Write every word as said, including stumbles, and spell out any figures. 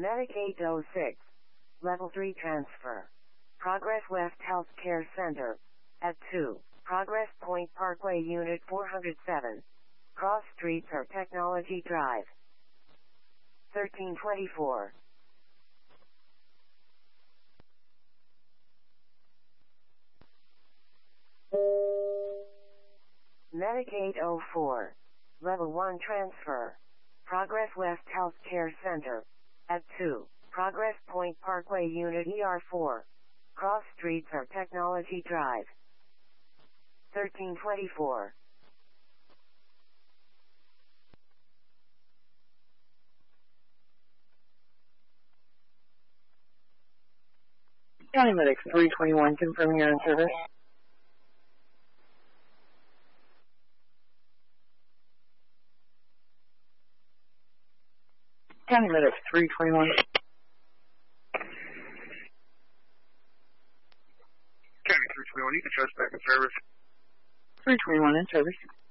Medic eight oh six, Level three Transfer. Progress West Healthcare Center, at two, Progress Point Parkway Unit four oh seven, Cross Streets or Technology Drive. thirteen twenty-four. Medic eight oh four, Level one Transfer. Progress West Healthcare Center, at two, Progress Point Parkway Unit E R four, Cross Streets or Technology Drive. thirteen twenty-four. County Medic three twenty-one, confirming you're in service. County Medic three twenty-one. County three twenty-one, you can trust back in service. three twenty-one in service.